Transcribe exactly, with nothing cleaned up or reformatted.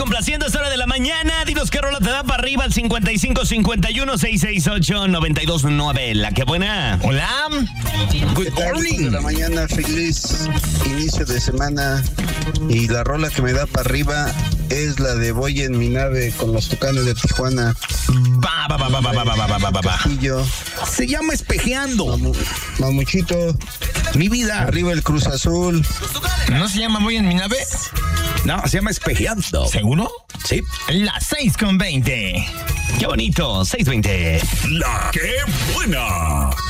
complaciendo a esta hora de la mañana. Dinos qué rola te da para arriba al cincuenta y cinco cincuenta y uno seiscientos sesenta y ocho noventa y dos nueve. La que buena. Hola. Good morning. De la mañana, feliz inicio de semana. Y la rola que me da para arriba es la de Voy en mi nave con los Tucanes de Tijuana. Va, va, va, va, va, va, va, va, va, va, va. Castillo. Se llama Espejeando. Mamu, Mamuchito. Mi vida. Arriba el Cruz Azul. ¿No se llama Voy en mi nave? No, se llama Espejeando. ¿Seguro? Sí. Las seis con veinte. Qué bonito, seiscientos veinte. La que buena.